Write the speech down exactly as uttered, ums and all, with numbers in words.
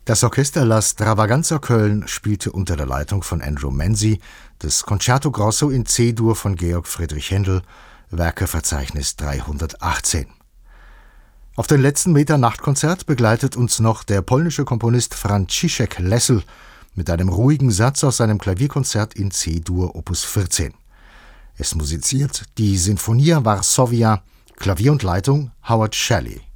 Das Orchester La Stravaganza Köln spielte unter der Leitung von Andrew Manzi das Concerto Grosso in C-Dur von Georg Friedrich Händel, Werkeverzeichnis dreihundertachtzehn. Auf den letzten Metern Nachtkonzert begleitet uns noch der polnische Komponist Franciszek Lessel mit einem ruhigen Satz aus seinem Klavierkonzert in C-Dur Opus vierzehn. Es musiziert die Sinfonia Varsovia, Klavier und Leitung Howard Shelley.